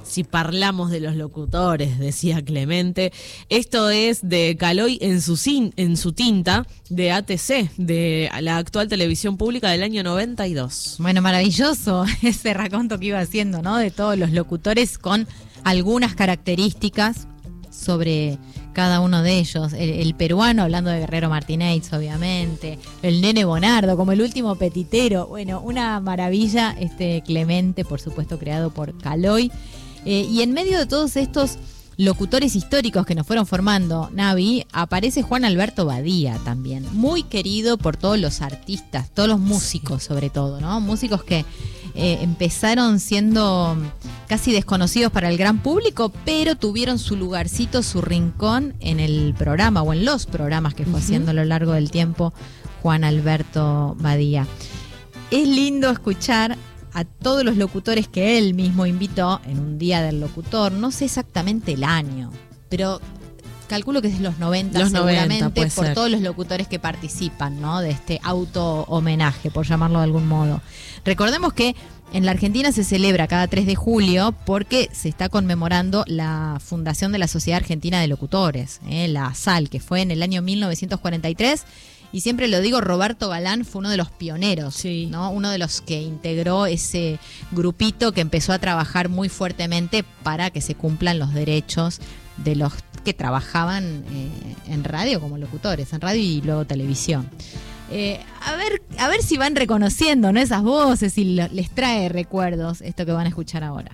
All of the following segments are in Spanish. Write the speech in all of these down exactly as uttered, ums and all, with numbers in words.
si parlamos de los locutores, decía Clemente. Esto es de Caloi en su, sin, en su tinta, de A T C, de la actual televisión pública del año noventa y dos. Bueno, maravilloso ese raconto que iba haciendo, ¿no? De todos los locutores con algunas características sobre cada uno de ellos. El, el peruano, hablando de Guerrero Martínez, obviamente. El Nene Bonardo, como el último petitero. Bueno, una maravilla, este Clemente, por supuesto, creado por Caloi. Eh, y en medio de todos estos locutores históricos que nos fueron formando, Navi, aparece Juan Alberto Badía también. Muy querido por todos los artistas, todos los músicos sobre todo, ¿no? Músicos que eh, empezaron siendo casi desconocidos para el gran público, pero tuvieron su lugarcito, su rincón en el programa o en los programas que fue uh-huh. haciendo a lo largo del tiempo Juan Alberto Badía. Es lindo escuchar a todos los locutores que él mismo invitó en un día del locutor, no sé exactamente el año, pero calculo que es de los noventa los seguramente, noventa, por ser. todos los locutores que participan, ¿no? De este auto homenaje, por llamarlo de algún modo. Recordemos que en la Argentina se celebra cada tres de julio porque se está conmemorando la fundación de la Sociedad Argentina de Locutores, ¿eh? La A S A L, que fue en el año mil novecientos cuarenta y tres. Y siempre lo digo, Roberto Galán fue uno de los pioneros, sí. ¿no? Uno de los que integró ese grupito que empezó a trabajar muy fuertemente para que se cumplan los derechos de los que trabajaban eh, en radio como locutores, en radio y luego televisión. Eh, a ver, a ver si van reconociendo, ¿no? Esas voces y lo, les trae recuerdos esto que van a escuchar ahora.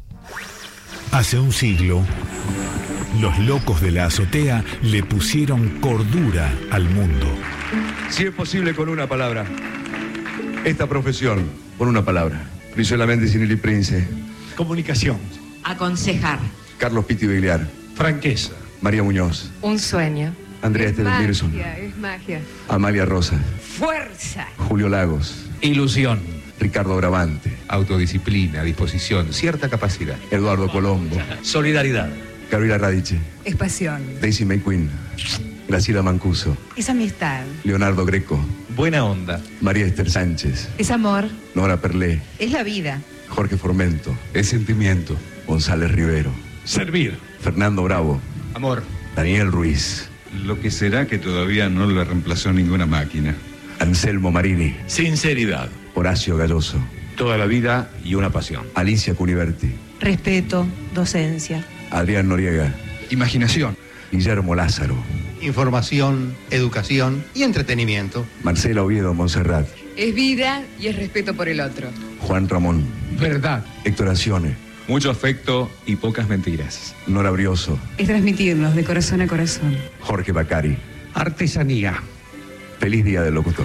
Hace un siglo, los locos de la azotea le pusieron cordura al mundo. Si es posible, con una palabra. Esta profesión, con una palabra. Brizuela Méndez y Nelly Prince. Comunicación. Aconsejar. Carlos Pitti Begliar. Franqueza. María Muñoz. Un sueño. Andrea Esteban Pearson. Es magia. Amalia Rosa. Fuerza. Julio Lagos. Ilusión. Ricardo Bravante. Autodisciplina, disposición, cierta capacidad. Eduardo Colombo. Solidaridad. Gabriela Radice. Es pasión. Daisy May Quinn. Graciela Mancuso. Es amistad. Leonardo Greco. Buena onda. María Esther Sánchez. Es amor. Nora Perlé. Es la vida. Jorge Formento. Es sentimiento. González Rivero. Servir. Fernando Bravo. Amor. Daniel Ruiz. Lo que será que todavía no le reemplazó ninguna máquina. Anselmo Marini. Sinceridad. Horacio Galloso. Toda la vida y una pasión. Alicia Cuniverti. Respeto. Docencia. Adrián Noriega. Imaginación. Guillermo Lázaro. Información, educación y entretenimiento. Marcela Oviedo Montserrat. Es vida y es respeto por el otro. Juan Ramón. Verdad. Héctor Acione. Mucho afecto y pocas mentiras. Nora Brioso. Es transmitirnos de corazón a corazón. Jorge Bacari. Artesanía. Feliz Día del Locutor.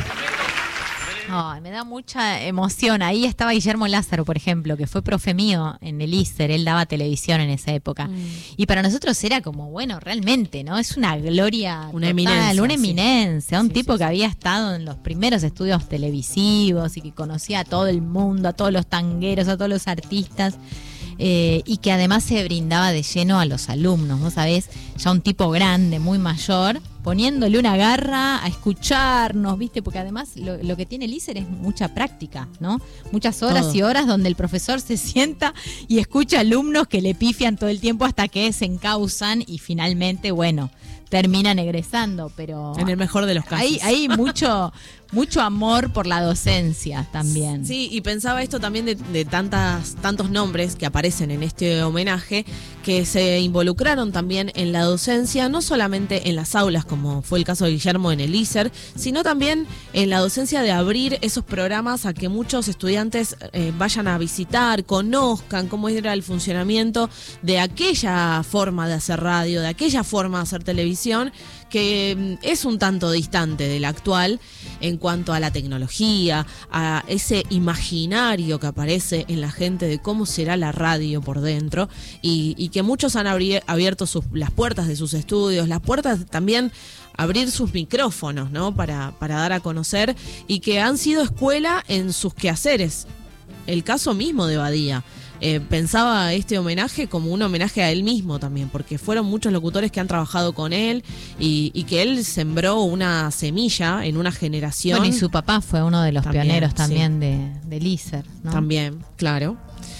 Oh, me da mucha emoción. Ahí estaba Guillermo Lázaro, por ejemplo, que fue profe mío en el I S E R. Él daba televisión en esa época. Mm. Y para nosotros era como, bueno, realmente, ¿no? Es una gloria una total, eminencia, una eminencia. Sí. Un sí, tipo sí, que sí. había estado en los primeros estudios televisivos y que conocía a todo el mundo, a todos los tangueros, a todos los artistas. Eh, y que además se brindaba de lleno a los alumnos, vos sabés, ya un tipo grande, muy mayor, poniéndole una garra a escucharnos, ¿viste? Porque además lo, lo que tiene el I S E R es mucha práctica, ¿no? Muchas horas todo. Y horas donde el profesor se sienta y escucha alumnos que le pifian todo el tiempo hasta que se encausan y finalmente, bueno, terminan egresando, pero en el mejor de los casos. Hay, hay mucho, mucho amor por la docencia también. Sí, y pensaba esto también de, de tantas, tantos nombres que aparecen en este homenaje que se involucraron también en la docencia, no solamente en las aulas, como fue el caso de Guillermo en el I S E R, sino también en la docencia de abrir esos programas a que muchos estudiantes eh, vayan a visitar, conozcan cómo era el funcionamiento de aquella forma de hacer radio, de aquella forma de hacer televisión, que es un tanto distante de la actual en cuanto a la tecnología, a ese imaginario que aparece en la gente de cómo será la radio por dentro, y, y que muchos han abri- abierto sus, las puertas de sus estudios, las puertas también abrir sus micrófonos, ¿no? Para, para dar a conocer, y que han sido escuela en sus quehaceres. El caso mismo de Badía. Eh, pensaba este homenaje como un homenaje a él mismo también, porque fueron muchos locutores que han trabajado con él y, y que él sembró una semilla en una generación. Bueno, y su papá fue uno de los también, pioneros también sí. de, del I S E R, ¿no? También, claro.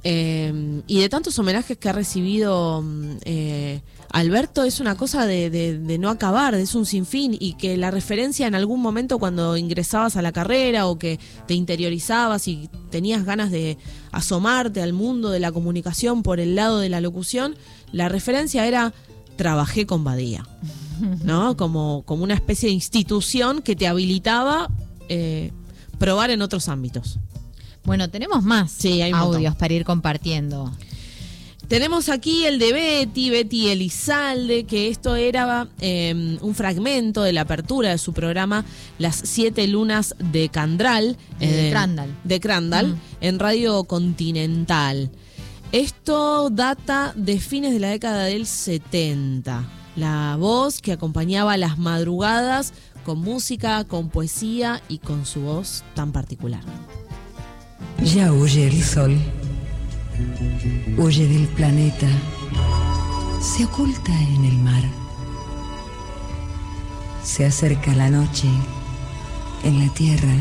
Eh, y de tantos homenajes que ha recibido eh, Alberto, es una cosa de, de, de no acabar, es un sinfín, y que la referencia en algún momento cuando ingresabas a la carrera o que te interiorizabas y tenías ganas de asomarte al mundo de la comunicación por el lado de la locución, la referencia era trabajé con Badía, ¿no? Como, como una especie de institución que te habilitaba eh, probar en otros ámbitos. Bueno, tenemos más sí, hay audios para ir compartiendo. Tenemos aquí el de Betty, Betty Elizalde, que esto era eh, un fragmento de la apertura de su programa Las Siete Lunas de Candral. Eh, de eh, Crandall. De Crandall, mm. en Radio Continental. Esto data de fines de la década del setenta. La voz que acompañaba las madrugadas con música, con poesía y con su voz tan particular. Ya huye el sol, huye del planeta, se oculta en el mar. Se acerca la noche en la tierra,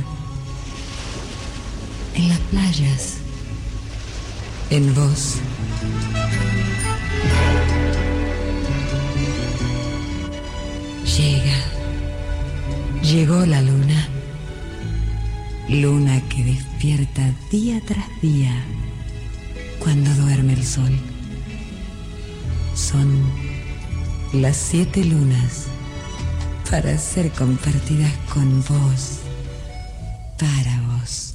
en las playas, en vos. Llega, llegó la luna. Luna que despierta día tras día cuando duerme el sol. Son las siete lunas para ser compartidas con vos, para vos.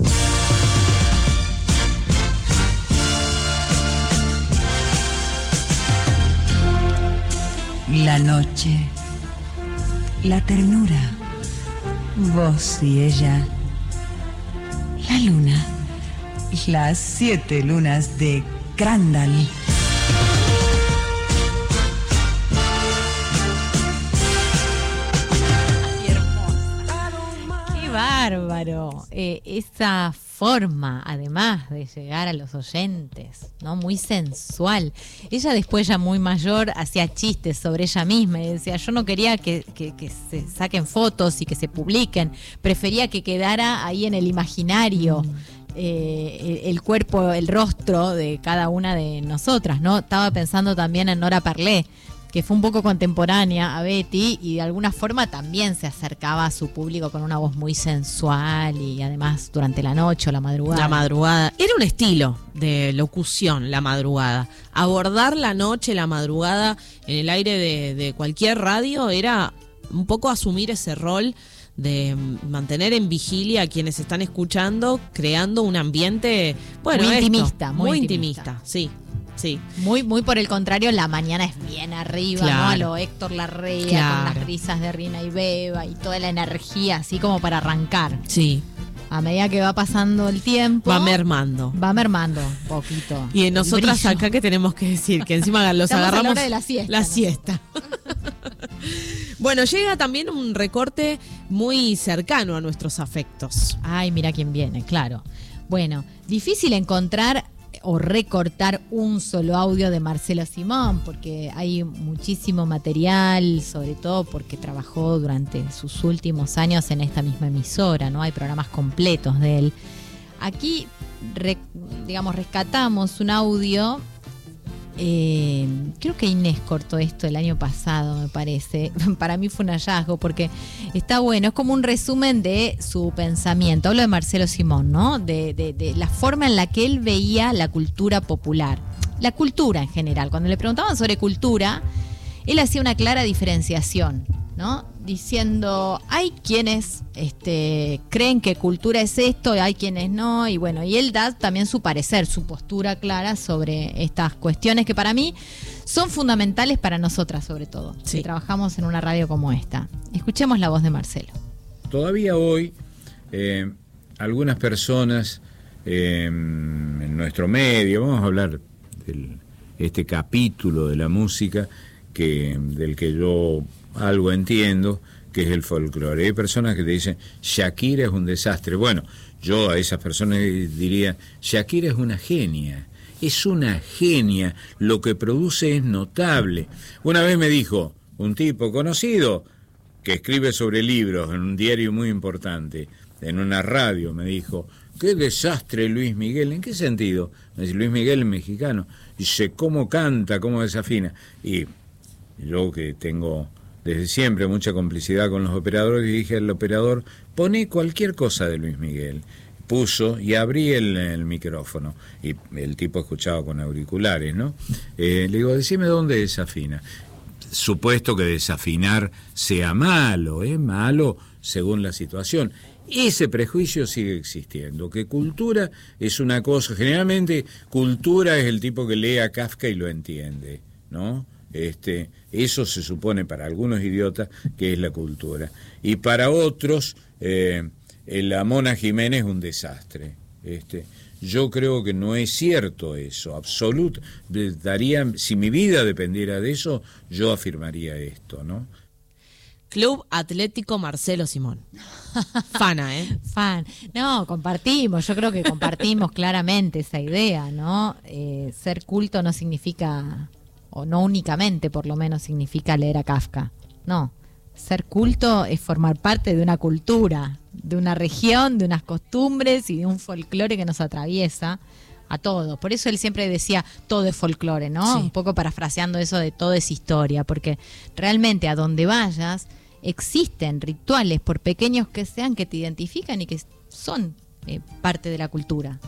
La noche, la ternura, vos y ella. La luna, las siete lunas de Crandall. Qué hermosa. Qué bárbaro. Eh, esa forma, además de llegar a los oyentes, ¿no? Muy sensual. Ella después, ya muy mayor, hacía chistes sobre ella misma y decía, yo no quería que, que, que se saquen fotos y que se publiquen, prefería que quedara ahí en el imaginario mm. eh, el, el cuerpo, el rostro de cada una de nosotras, ¿no? Estaba pensando también en Nora Parlé, que fue un poco contemporánea a Betty y de alguna forma también se acercaba a su público con una voz muy sensual y además durante la noche o la madrugada. La madrugada. Era un estilo de locución, la madrugada. Abordar la noche, la madrugada en el aire de, de cualquier radio era un poco asumir ese rol de mantener en vigilia a quienes están escuchando, creando un ambiente, bueno, muy esto, intimista, muy, muy intimista. intimista, sí. Sí. Muy, muy por el contrario, la mañana es bien arriba, claro. ¿no? A lo Héctor Larrea, claro. con las risas de Rina y Beba y toda la energía, así como para arrancar. Sí. A medida que va pasando el tiempo, va mermando. Va mermando un poquito. Y nosotras acá, que tenemos que decir, que encima los Estamos agarramos a la hora de la siesta. La ¿no? siesta. Bueno, llega también un recorte muy cercano a nuestros afectos. Ay, mira quién viene, claro. Bueno, difícil encontrar o recortar un solo audio de Marcelo Simón, porque hay muchísimo material, sobre todo porque trabajó durante sus últimos años en esta misma emisora, ¿no? Hay programas completos de él. Aquí, re, digamos, rescatamos un audio. Eh, creo que Inés cortó esto el año pasado, me parece. Para mí fue un hallazgo porque está bueno, es como un resumen de su pensamiento. Hablo de Marcelo Simón, ¿no? De, de, de la forma en la que él veía la cultura popular, la cultura en general. Cuando le preguntaban sobre cultura, él hacía una clara diferenciación, ¿no? Diciendo, hay quienes este, creen que cultura es esto, y hay quienes no, y bueno, y él da también su parecer, su postura clara sobre estas cuestiones que para mí son fundamentales para nosotras, sobre todo, sí. que trabajamos en una radio como esta. Escuchemos la voz de Marcelo. Todavía hoy, eh, algunas personas eh, en nuestro medio, vamos a hablar de este capítulo de la música que, del que yo algo entiendo, que es el folclore. Hay personas que te dicen, Shakira es un desastre. Bueno, yo a esas personas diría, Shakira es una genia, es una genia, lo que produce es notable. Una vez me dijo un tipo conocido que escribe sobre libros en un diario muy importante, en una radio, me dijo, qué desastre Luis Miguel. ¿En qué sentido? Me dice, Luis Miguel es mexicano. Y dice, cómo canta, cómo desafina. Y yo que tengo desde siempre mucha complicidad con los operadores, dije al operador, poné cualquier cosa de Luis Miguel. Puso y abrí el, el micrófono y el tipo escuchaba con auriculares, ¿no? Eh, le digo, decime dónde desafina. Supuesto que desafinar sea malo, ¿eh? Malo según la situación. Ese prejuicio sigue existiendo, que cultura es una cosa, generalmente cultura es el tipo que lee a Kafka y lo entiende, ¿no? Este, eso se supone para algunos idiotas que es la cultura. Y para otros... Eh, la Mona Jiménez es un desastre. Este, yo creo que no es cierto eso, absoluto. Daría, si mi vida dependiera de eso, yo afirmaría esto, ¿no? Club Atlético Marcelo Simón. Fana, ¿eh? Fan. No, compartimos, yo creo que compartimos claramente esa idea, ¿no? Eh, ser culto no significa, o no únicamente por lo menos significa leer a Kafka, no. Ser culto es formar parte de una cultura, de una región, de unas costumbres y de un folclore que nos atraviesa a todos. Por eso él siempre decía, todo es folclore, ¿no? Sí. Un poco parafraseando eso de todo es historia, porque realmente a donde vayas existen rituales, por pequeños que sean, que te identifican y que son eh, parte de la cultura.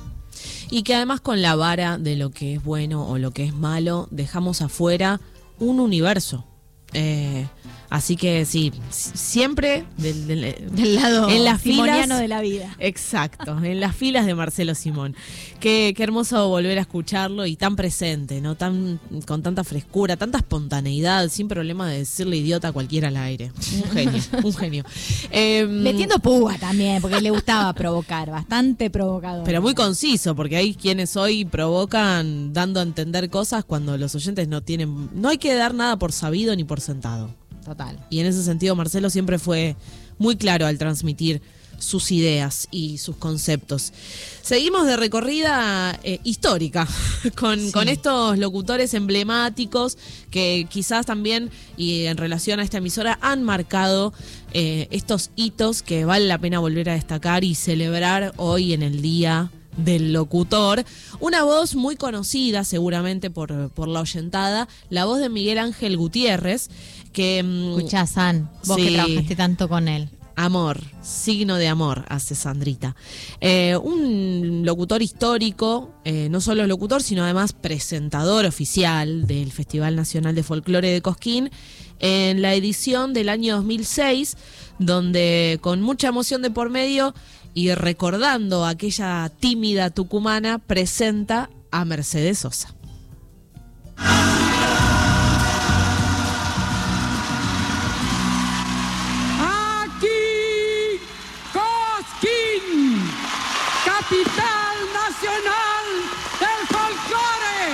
Y que además con la vara de lo que es bueno o lo que es malo, dejamos afuera un universo. Eh, así que sí, siempre del, del, del lado en las filas de la vida. Exacto, en las filas de Marcelo Simón. Qué, qué hermoso volver a escucharlo y tan presente, ¿no? Tan, con tanta frescura, tanta espontaneidad, sin problema de decirle idiota a cualquiera al aire. Un genio, un genio. Eh, Metiendo púa también, porque le gustaba provocar, bastante provocador. Pero muy conciso, porque hay quienes hoy provocan dando a entender cosas cuando los oyentes no tienen, no hay que dar nada por sabido ni por sentado. Total. Y en ese sentido Marcelo siempre fue muy claro al transmitir sus ideas y sus conceptos. Seguimos de recorrida eh, histórica con, sí. con estos locutores emblemáticos que quizás también y en relación a esta emisora han marcado eh, estos hitos que vale la pena volver a destacar y celebrar hoy en el Día del Locutor. Una voz muy conocida seguramente por, por la oyentada, la voz de Miguel Ángel Gutiérrez, que... Escuchá, San, vos sí, que trabajaste tanto con él. Amor, signo de amor, hace Sandrita. Eh, un locutor histórico, eh, no solo locutor, sino además presentador oficial del Festival Nacional de Folclore de Cosquín, en la edición del año dos mil seis, donde con mucha emoción de por medio y recordando a aquella tímida tucumana, presenta a Mercedes Sosa. Aquí, Cosquín, capital nacional del folclore.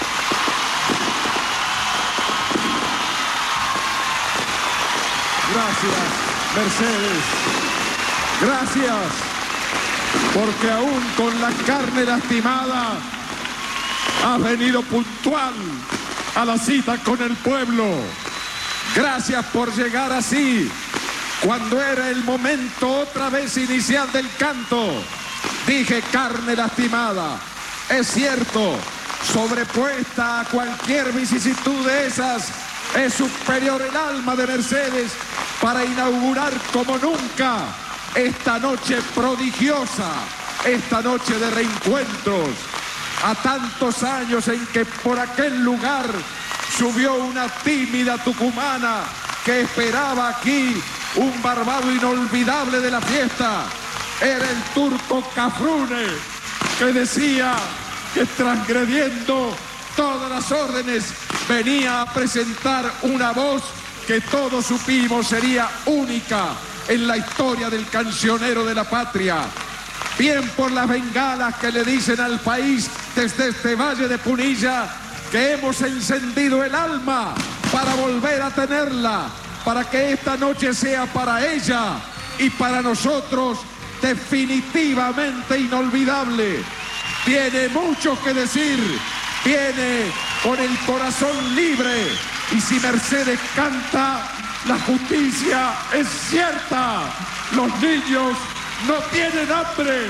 Gracias, Mercedes. Gracias, porque aún con la carne lastimada has venido puntual a la cita con el pueblo. Gracias por llegar así, cuando era el momento otra vez inicial del canto. Dije carne lastimada. Es cierto, sobrepuesta a cualquier vicisitud de esas, es superior el alma de Mercedes para inaugurar como nunca esta noche prodigiosa, esta noche de reencuentros, a tantos años en que por aquel lugar subió una tímida tucumana que esperaba aquí un barbado inolvidable de la fiesta. Era el turco Cafrune, que decía que transgrediendo todas las órdenes venía a presentar una voz que todos supimos sería única en la historia del cancionero de la patria. Bien por las bengalas que le dicen al país desde este valle de Punilla que hemos encendido el alma para volver a tenerla, para que esta noche sea para ella y para nosotros definitivamente inolvidable. Tiene mucho que decir, viene con el corazón libre, y si Mercedes canta, la justicia es cierta. Los niños no tienen hambre,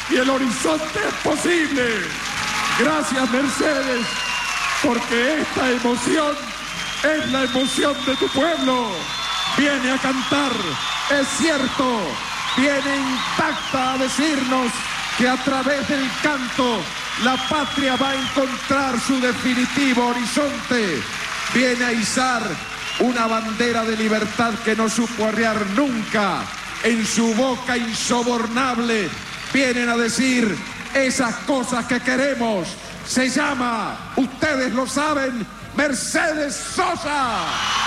y el horizonte es posible. Gracias, Mercedes, porque esta emoción es la emoción de tu pueblo. Viene a cantar, es cierto, viene intacta a decirnos que a través del canto la patria va a encontrar su definitivo horizonte. Viene a izar una bandera de libertad que no supo arriar nunca. En su boca insobornable vienen a decir esas cosas que queremos. Se llama, ustedes lo saben, Mercedes Sosa.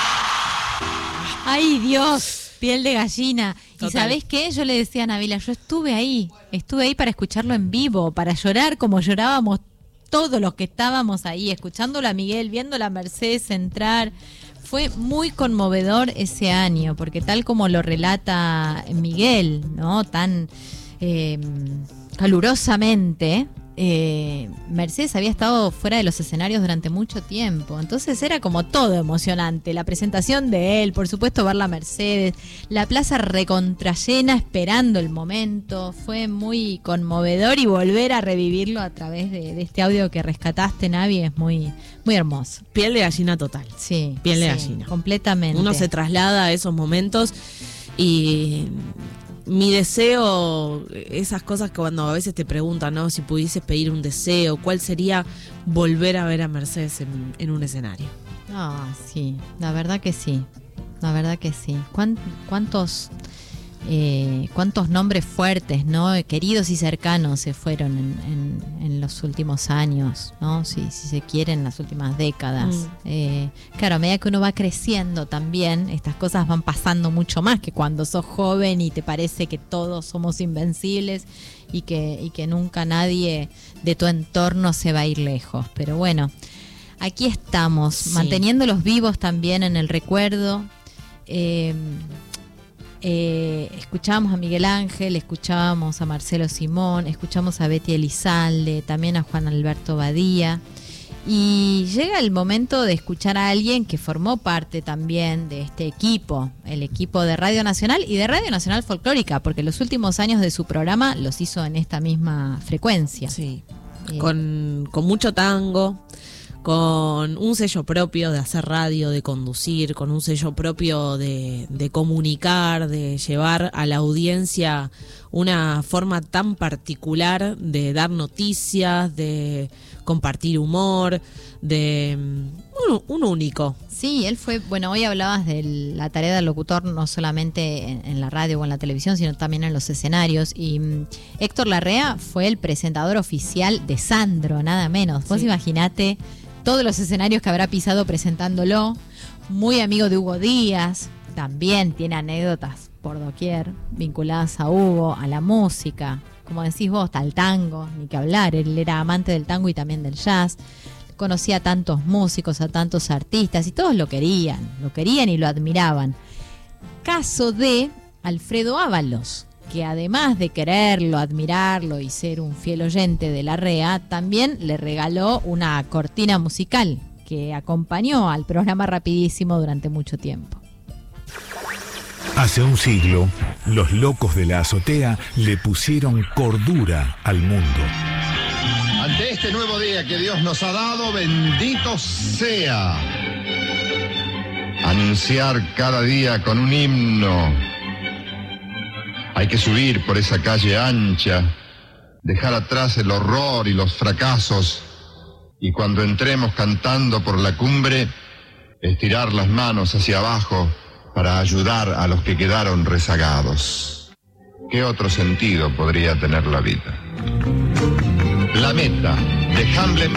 ¡Ay, Dios! Piel de gallina. Total. ¿Y sabés qué? Yo le decía a Nabila, yo estuve ahí, estuve ahí para escucharlo en vivo, para llorar como llorábamos todos los que estábamos ahí, escuchándolo a Miguel, viendo a Mercedes entrar. Fue muy conmovedor ese año, porque tal como lo relata Miguel, ¿no? Tan eh, calurosamente, eh, Mercedes había estado fuera de los escenarios durante mucho tiempo, entonces era como todo emocionante, la presentación de él, por supuesto verla a Mercedes, la plaza recontrallena esperando el momento, fue muy conmovedor y volver a revivirlo a través de, de este audio que rescataste, Navi, es muy, muy hermoso. Piel de gallina total. Sí, piel de sí, gallina. Completamente. Uno se traslada a esos momentos y mi deseo, esas cosas que cuando a veces te preguntan, ¿no? Si pudieses pedir un deseo, ¿cuál sería volver a ver a Mercedes en, en un escenario? Ah, sí, la verdad que sí, la verdad que sí. ¿Cuán, cuántos, eh, cuántos nombres fuertes, ¿no? Queridos y cercanos se fueron en, en, en los últimos años, ¿no? Si, si se quiere, en las últimas décadas. Mm. Eh, claro, a medida que uno va creciendo también, estas cosas van pasando mucho más que cuando sos joven y te parece que todos somos invencibles y que, y que nunca nadie de tu entorno se va a ir lejos. Pero bueno, aquí estamos, sí, manteniéndolos vivos también en el recuerdo. Eh, Eh, escuchábamos a Miguel Ángel, escuchábamos a Marcelo Simón, escuchamos a Betty Elizalde, también a Juan Alberto Badía, y llega el momento de escuchar a alguien que formó parte también de este equipo, el equipo de Radio Nacional y de Radio Nacional Folclórica, porque los últimos años de su programa los hizo en esta misma frecuencia. Sí, eh. con, con mucho tango, con un sello propio de hacer radio, de conducir, con un sello propio de, de comunicar, de llevar a la audiencia una forma tan particular de dar noticias, de compartir humor, de un, un único. Sí, él fue, bueno, hoy hablabas de la tarea del locutor no solamente en, en la radio o en la televisión, sino también en los escenarios, y um, Héctor Larrea fue el presentador oficial de Sandro, nada menos. Vos sí, imaginate todos los escenarios que habrá pisado presentándolo, muy amigo de Hugo Díaz, también tiene anécdotas por doquier, vinculadas a Hugo, a la música, como decís vos, al tango, ni que hablar, él era amante del tango y también del jazz, conocía a tantos músicos, a tantos artistas, y todos lo querían, lo querían y lo admiraban. Caso de Alfredo Ábalos, que además de quererlo, admirarlo y ser un fiel oyente de Larrea, también le regaló una cortina musical que acompañó al programa Rapidísimo durante mucho tiempo. Hace un siglo, los locos de la azotea le pusieron cordura al mundo. Ante este nuevo día que Dios nos ha dado, bendito sea. Anunciar cada día con un himno. Hay que subir por esa calle ancha, dejar atrás el horror y los fracasos, y cuando entremos cantando por la cumbre, estirar las manos hacia abajo para ayudar a los que quedaron rezagados. ¿Qué otro sentido podría tener la vida? La meta de Hamlet